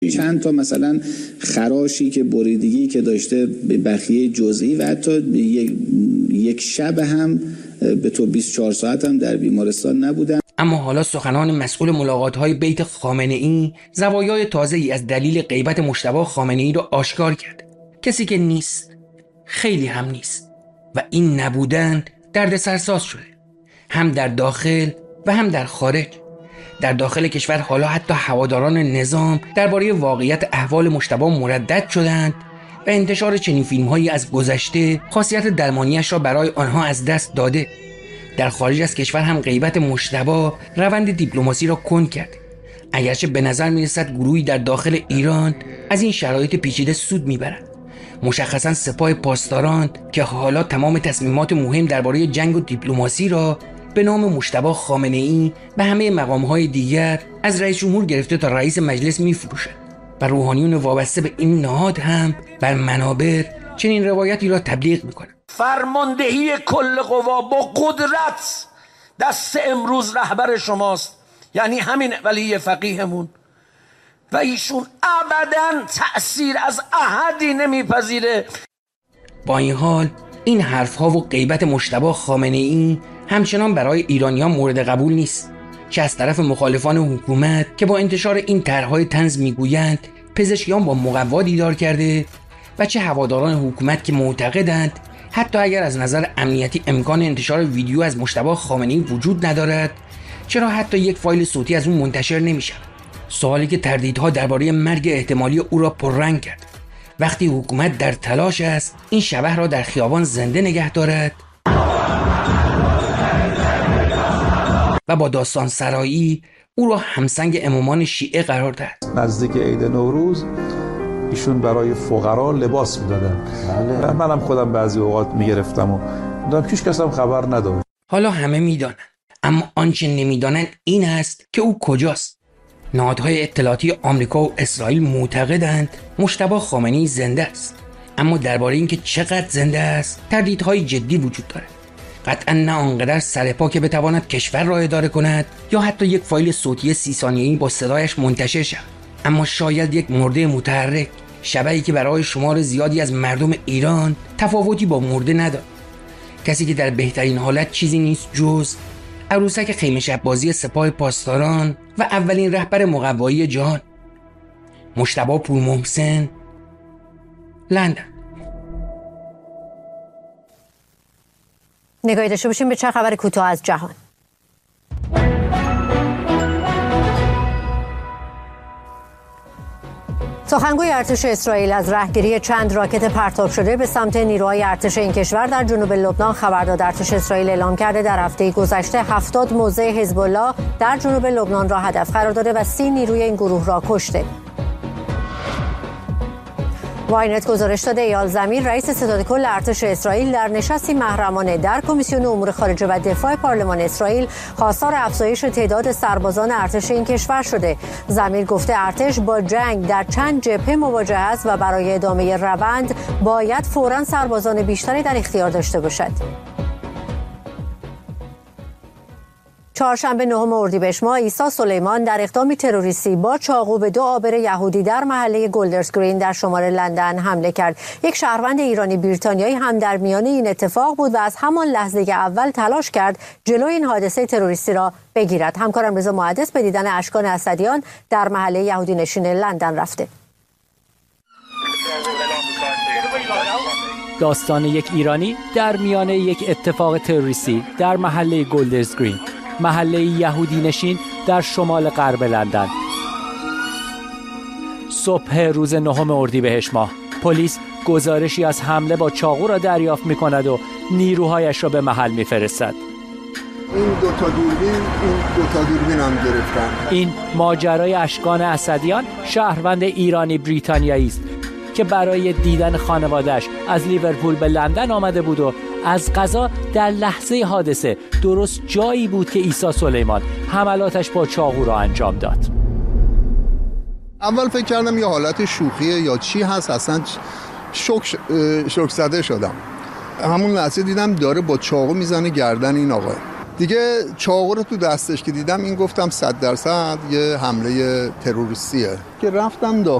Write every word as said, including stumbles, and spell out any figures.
چند تا مثلا خراشی که بریدگی که داشته به بخیه جزئی و حتی یک, یک شب هم به تو بیست و چهار ساعت هم در بیمارستان نبودن. اما حالا سخنان مسئول ملاقات‌های بیت خامنه‌ای زوایای تازه‌ای از دلیل غیبت مجتبی خامنه‌ای را آشکار کرد. کسی که نیست، خیلی هم نیست و این نبودن دردسرساز شده، هم در داخل و هم در خارج. در داخل کشور حالا حتی هواداران نظام درباره واقعیت احوال مجتبی مردد شدند و انتشار چنین فیلم‌هایی از گذشته خاصیت درمانیش را برای آنها از دست داده. در خارج از کشور هم غیبت مجتبی روند دیپلماسی را کند کرد، اگرچه به نظر می‌رسد گروهی در داخل ایران از این شرایط پیچیده سود می‌برند. مشخصاً سپاه پاسداران که حالا تمام تصمیمات مهم درباره جنگ و دیپلماسی را به نام مجتبی خامنه‌ای و همه مقام‌های دیگر از رئیس جمهور گرفته تا رئیس مجلس می‌فروشد و روحانیون وابسته به این نهاد هم بر منابر چنین روایتی را تبلیغ می‌کنند. فرماندهی کل قوا با قدرت دست امروز رهبر شماست، یعنی همین ولی فقیهمون، و ایشون ابداً تأثیر از احدی نمیپذیره. با این حال این حرف‌ها و غیبت مجتبی خامنه‌ای همچنان برای ایرانیان مورد قبول نیست، چه از طرف مخالفان حکومت که با انتشار این طرح‌های طنز میگویند پزشکیان با مقوا دیدار کرده و چه هواداران حکومت که معتقدند حتی اگر از نظر امنیتی امکان انتشار ویدیو از مجتبی خامنه‌ای وجود ندارد، چرا حتی یک فایل صوتی از اون منتشر نمیشه؟ سوالی که تردیدها درباره مرگ احتمالی او را پررنگ کرد. وقتی حکومت در تلاش است این شبح را در خیابان زنده نگه دارد و با داستان سرایی او را همسنگ امامان شیعه قرار داد. نزدیک عید نوروز ایشون برای فقرا لباس میدادن. بله. منم خودم بعضی اوقات میگرفتم و دیدم هیچ کس هم خبر نداره. حالا همه میدانند، اما آنچه نمیدانند این است که او کجاست. نهادهای اطلاعاتی آمریکا و اسرائیل معتقدند مجتبی خامنه‌ای زنده است، اما درباره اینکه چقدر زنده است تردیدهای جدی وجود دارد. قطعا نه آنقدر سرپا که بتواند کشور را اداره کند یا حتی یک فایل صوتی سی ثانیه‌ای با صدایش منتشر شود، اما شاید یک مرده متحرک، شبحی که برای شمار زیادی از مردم ایران تفاوتی با مرده ندارد. کسی که در بهترین حالت چیزی نیست جز عروسک خیمه شب بازی سپاه پاسداران و اولین رهبر مقوایی جهان، مجتبی پورمحسن، لندن. نگاهی داشته باشیم به چه خبر کوتاه از جهان. سخنگوی ارتش اسرائیل از رهگیری چند راکت پرتاب شده به سمت نیروهای ارتش این کشور در جنوب لبنان خبر داد. ارتش اسرائیل اعلام کرده در هفته گذشته هفتاد موضع حزب الله در جنوب لبنان را هدف قرار داده و سی نیروی این گروه را کشته. واینت گزارش داده ایال زمیر رئیس ستاد کل ارتش اسرائیل در نشستی محرمانه در کمیسیون امور خارجه و دفاع پارلمان اسرائیل خواستار افزایش تعداد سربازان ارتش این کشور شده. زمیر گفته ارتش با جنگ در چند جبهه مواجه است و برای ادامه روند باید فوراً سربازان بیشتری در اختیار داشته باشد. چهارشنبه نهم اردیبهشت ماه عیسی سلیمان در اقدامی تروریستی با چاقو به دو عابر یهودی در محله گولدرز گرین در شمال لندن حمله کرد. یک شهروند ایرانی بریتانیایی هم در میان این اتفاق بود و از همان لحظه اول تلاش کرد جلوی این حادثه تروریستی را بگیرد. همکارم رضا محدث به دیدن اشکان اسدیان در محله یهودی نشین لندن رفته. داستان یک ایرانی در میان یک اتفاق تروریستی در محله گولدرز گرین، محله یهودی نشین در شمال غرب لندن. صبح روز نهم اردیبهشت ماه پلیس گزارشی از حمله با چاقو را دریافت می کند و نیروهایش را به محل می فرستد. این دو تا دوربین این دو تا دوربین هم گرفتن. این ماجرای اشکان اسدیان، شهروند ایرانی بریتانیایی است که برای دیدن خانواده‌اش از لیورپول به لندن آمده بود و از قضا در لحظه حادثه درست جایی بود که عیسی سلیمان حملاتش با چاقو را انجام داد. اول فکر کردم یه حالت شوخیه یا چی هست، اصلا شوک شوک زده شدم. همون لحظه دیدم داره با چاقو میزنه گردن این آقا. دیگه چاقو رو تو دستش که دیدم این گفتم صد درصد یه حمله تروریستیه که رفتم داخل.